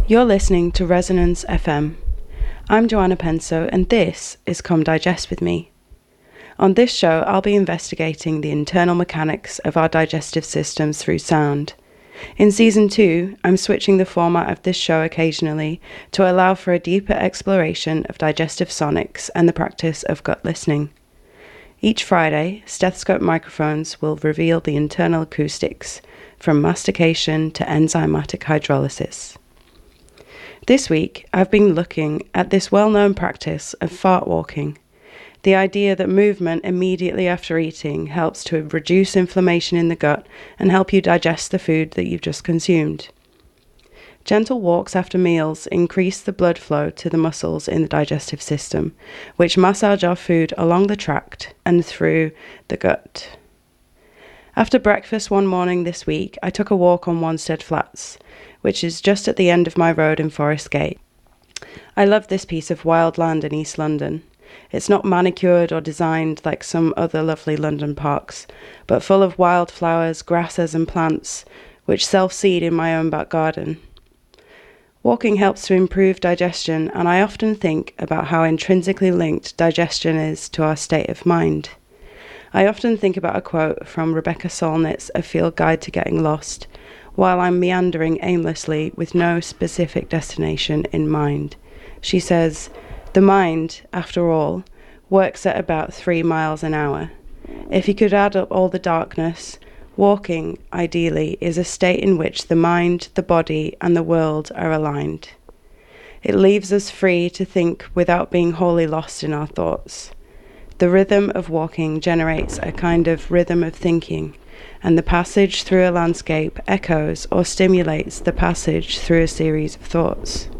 You're listening to Resonance FM. I'm Joanna Penso, and this is Come Digest With Me. On this show, I'll be investigating the internal mechanics of our digestive systems through sound. In Season 2, I'm switching the format of this show occasionally to allow for a deeper exploration of digestive sonics and the practice of gut listening. Each Friday, stethoscope microphones will reveal the internal acoustics, from mastication to enzymatic hydrolysis. This week, I've been looking at this well-known practice of fart walking, the idea that movement immediately after eating helps to reduce inflammation in the gut and help you digest the food that you've just consumed. Gentle walks after meals increase the blood flow to the muscles in the digestive system, which massage our food along the tract and through the gut. After breakfast one morning this week, I took a walk on Wanstead Flats, which is just at the end of my road in Forest Gate. I love this piece of wild land in East London. It's not manicured or designed like some other lovely London parks, but full of wildflowers, grasses and plants, which self-seed in my own back garden. Walking helps to improve digestion, and I often think about how intrinsically linked digestion is to our state of mind. I often think about a quote from Rebecca Solnit's A Field Guide to Getting Lost, while I'm meandering aimlessly with no specific destination in mind. She says, "The mind, after all, works at about 3 miles an hour. If you could add up all the darkness, walking, ideally, is a state in which the mind, the body, and the world are aligned. It leaves us free to think without being wholly lost in our thoughts. The rhythm of walking generates a kind of rhythm of thinking, and the passage through a landscape echoes or stimulates the passage through a series of thoughts."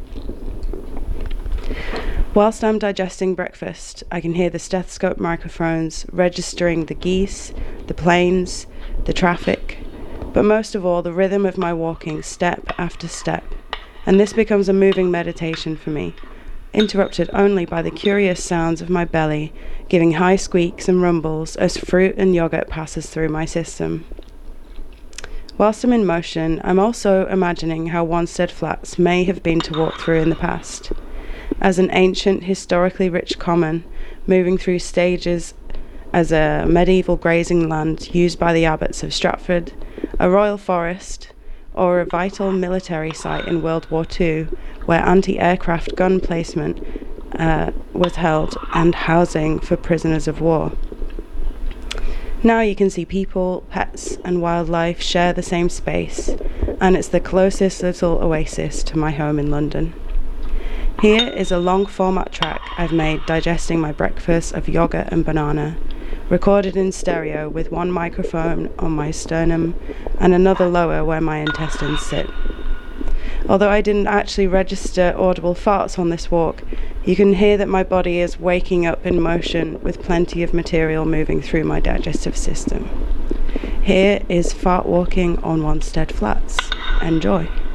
Whilst I'm digesting breakfast, I can hear the stethoscope microphones registering the geese, the planes, the traffic, but most of all the rhythm of my walking step after step, and this becomes a moving meditation for me, interrupted only by the curious sounds of my belly giving high squeaks and rumbles as fruit and yogurt passes through my system. Whilst I'm in motion, I'm also imagining how Wanstead Flats may have been to walk through in the past. As an ancient, historically rich common, moving through stages as a medieval grazing land used by the abbots of Stratford, a royal forest, or a vital military site in World War II, where anti-aircraft gun placement was held and housing for prisoners of war. Now you can see people, pets and wildlife share the same space, and it's the closest little oasis to my home in London. Here is a long format track I've made digesting my breakfast of yogurt and banana, recorded in stereo with one microphone on my sternum and another lower where my intestines sit. Although I didn't actually register audible farts on this walk, you can hear that my body is waking up in motion with plenty of material moving through my digestive system. Here is fart walking on Wanstead Flats. Enjoy.